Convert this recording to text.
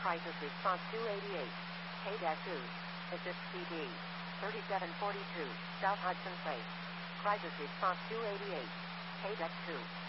Crisis Response 288. K-2. Assist PD. 3742. South Hudson Place. Crisis Response 288. K-2.